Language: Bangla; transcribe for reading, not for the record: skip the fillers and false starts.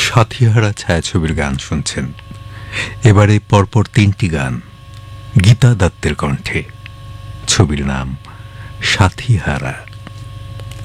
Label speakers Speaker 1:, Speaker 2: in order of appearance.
Speaker 1: সাথীহারা ছায়াছবির গান শুনছেন। এবারে পরপর তিনটি গান গীতা দত্তের কণ্ঠে। ছবির নাম সাথীহারা।